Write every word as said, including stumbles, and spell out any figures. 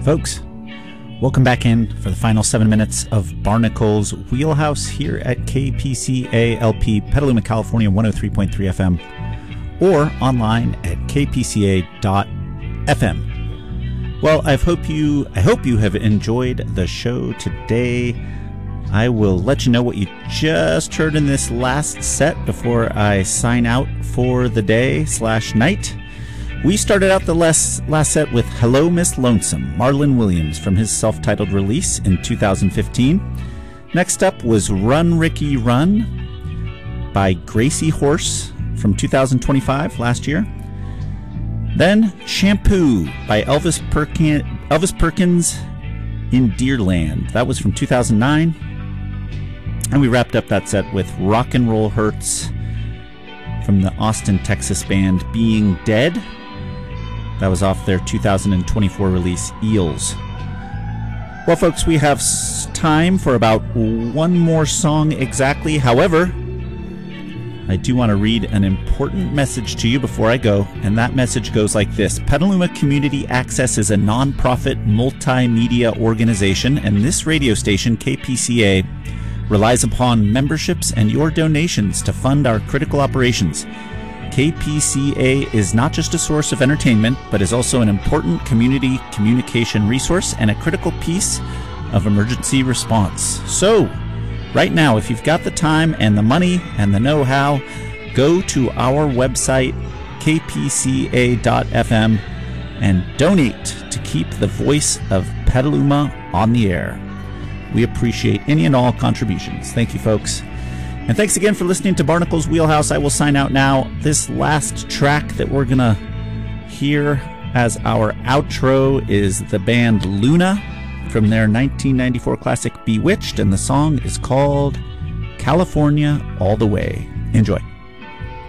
Folks, welcome back in for the final seven minutes of Barnacle's Wheelhouse here at K P C A L P Petaluma, California, one oh three point three F M, or online at k p c a dot f m. Well, I hope you I hope you have enjoyed the show today. I will let you know what you just heard in this last set before I sign out for the day slash night. We started out the last, last set with Hello Miss Lonesome, Marlon Williams, from his self-titled release in two thousand fifteen. Next up was Run Ricky Run by Gracie Horse from two thousand twenty-five, last year. Then Shampoo by Elvis, Perkin, Elvis Perkins in Deerland. That was from two thousand nine. And we wrapped up that set with Rock and Roll Hurts from the Austin, Texas band Being Dead. That was off their two thousand twenty-four release, Eels. Well, folks, we have time for about one more song exactly. However, I do want to read an important message to you before I go, and that message goes like this. Petaluma Community Access is a nonprofit multimedia organization, and this radio station, K P C A, relies upon memberships and your donations to fund our critical operations. K P C A is not just a source of entertainment, but is also an important community communication resource and a critical piece of emergency response. So, right now, if you've got the time and the money and the know-how, go to our website, k p c a dot f m, and donate to keep the voice of Petaluma on the air. We appreciate any and all contributions. Thank you, folks. And thanks again for listening to Barnacle's Wheelhouse. I will sign out now. This last track that we're going to hear as our outro is the band Luna from their nineteen ninety-four classic Bewitched, and the song is called California All the Way. Enjoy.